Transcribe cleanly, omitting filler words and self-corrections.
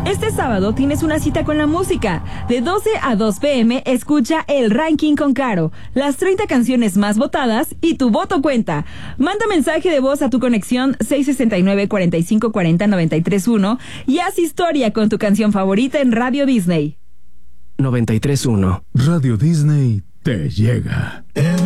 Este sábado tienes una cita con la música. De 12 a 2 p.m. escucha el Ranking con Caro, las 30 canciones más votadas y tu voto cuenta. Manda mensaje de voz a tu conexión 669-4540-931 y haz historia con tu canción favorita en Radio Disney. 93.1 Radio Disney te llega.